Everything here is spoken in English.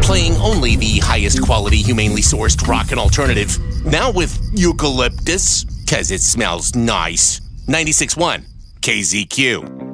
playing only the highest quality, humanely sourced rock and alternative. Now with eucalyptus, 'cause it smells nice. 96.1 KZQ.